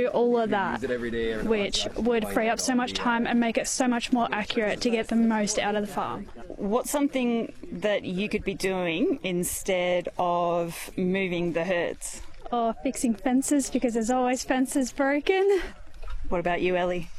do all of that, which would free up so much time and make it so much more accurate to get the most out of the farm. What's something that you could be doing instead of moving the herds? Or fixing fences, because there's always fences broken. What about you, Ellie?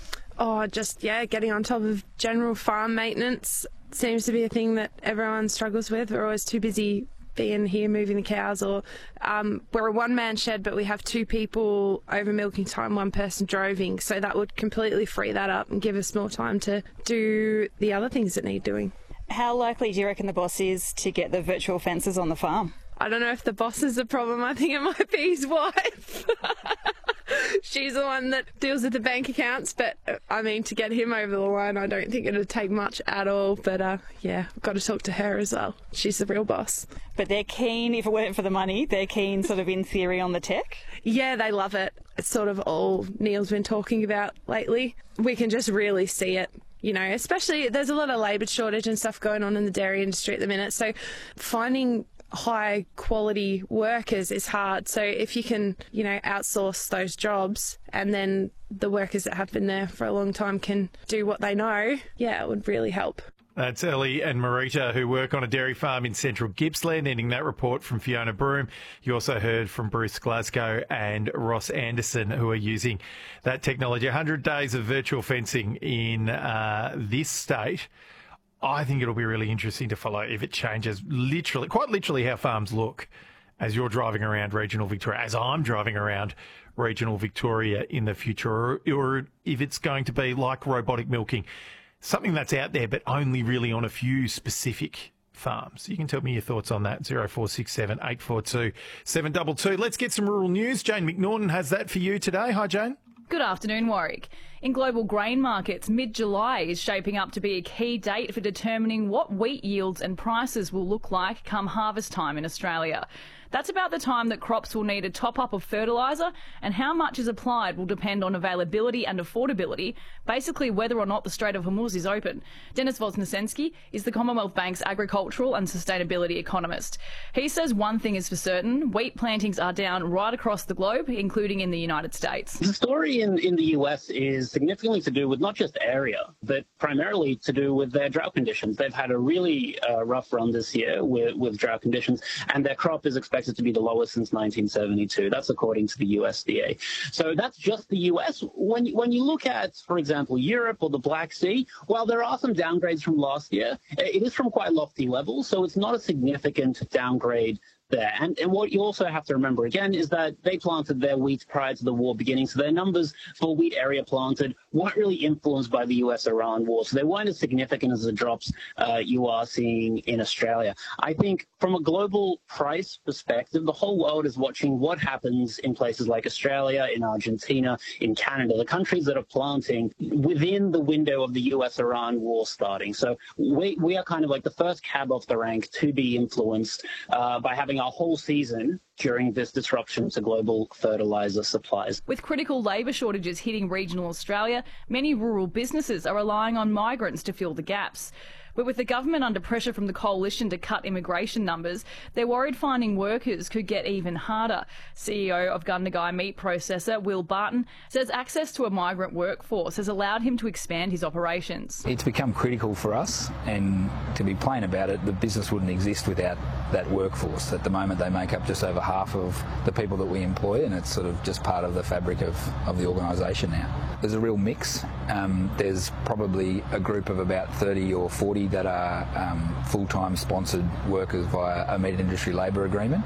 Getting on top of general farm maintenance seems to be a thing that everyone struggles with. We're always too busy being here moving the cows, or we're a one-man shed, but we have two people over milking time, one person droving, so that would completely free that up and give us more time to do the other things that need doing. How likely do you reckon the boss is to get the virtual fences on the farm? I don't know if the boss is the problem. I think it might be his wife. She's the one that deals with the bank accounts, but to get him over the line, I don't think it'd take much at all. But I've got to talk to her as well. She's the real boss. But they're keen, if it weren't for the money, they're keen sort of in theory on the tech? Yeah, they love it. It's sort of all Neil's been talking about lately. We can just really see it. Especially there's a lot of labour shortage and stuff going on in the dairy industry at the minute. So finding high quality workers is hard. So if you can, outsource those jobs, and then the workers that have been there for a long time can do what they know, it would really help. That's Ellie and Marita, who work on a dairy farm in central Gippsland, ending that report from Fiona Broome. You also heard from Bruce Glasgow and Ross Anderson, who are using that technology. 100 days of virtual fencing in this state. I think it'll be really interesting to follow if it changes quite literally how farms look as you're driving around regional Victoria, as I'm driving around regional Victoria in the future, or if it's going to be like robotic milking, something that's out there but only really on a few specific farms. You can tell me your thoughts on that, 0467 842 722. Let's get some rural news. Jane McNaughton has that for you today. Hi, Jane. Good afternoon, Warwick. In global grain markets, mid-July is shaping up to be a key date for determining what wheat yields and prices will look like come harvest time in Australia. That's about the time that crops will need a top-up of fertiliser, and how much is applied will depend on availability and affordability, basically whether or not the Strait of Hormuz is open. Denis Voznesensky is the Commonwealth Bank's agricultural and sustainability economist. He says one thing is for certain: wheat plantings are down right across the globe, including in the United States. The story in the US is significantly to do with not just area, but primarily to do with their drought conditions. They've had a really rough run this year with drought conditions, and their crop is expected to be the lowest since 1972. That's according to the USDA. So that's just the US. When you look at, for example, Europe or the Black Sea, while there are some downgrades from last year, it is from quite lofty levels, so it's not a significant downgrade there. And what you also have to remember again is that they planted their wheat prior to the war beginning, so their numbers for wheat area planted weren't really influenced by the US-Iran war, so they weren't as significant as the drops you are seeing in Australia. I think from a global price perspective, the whole world is watching what happens in places like Australia, in Argentina, in Canada, the countries that are planting within the window of the US-Iran war starting. So we are kind of like the first cab off the rank to be influenced by having our whole season during this disruption to global fertiliser supplies. With critical labour shortages hitting regional Australia, many rural businesses are relying on migrants to fill the gaps. But with the government under pressure from the coalition to cut immigration numbers, they're worried finding workers could get even harder. CEO of Gundagai meat processor Will Barton says access to a migrant workforce has allowed him to expand his operations. It's become critical for us, and to be plain about it, the business wouldn't exist without that workforce. At the moment they make up just over half of the people that we employ, and it's sort of just part of the fabric of the organisation now. There's a real mix. There's probably a group of about 30 or 40 that are full-time sponsored workers via a meat industry labour agreement.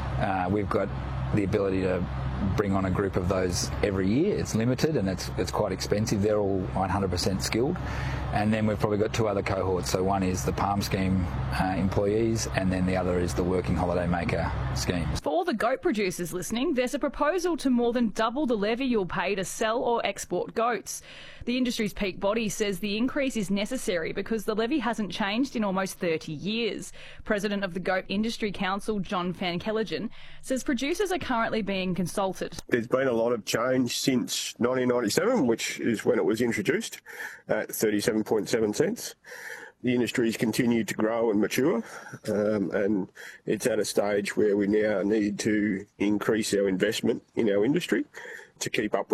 We've got the ability to bring on a group of those every year. It's limited and it's quite expensive. They're all 100% skilled. And then we've probably got two other cohorts. So one is the PALM scheme employees, and then the other is the working holiday maker schemes. For all the goat producers listening, there's a proposal to more than double the levy you'll pay to sell or export goats. The industry's peak body says the increase is necessary because the levy hasn't changed in almost 30 years. President of the Goat Industry Council, John Van Kellegen, says producers are currently being consulted. There's been a lot of change since 1997, which is when it was introduced at 37.7 cents. The industry's continued to grow and mature, and it's at a stage where we now need to increase our investment in our industry to keep up with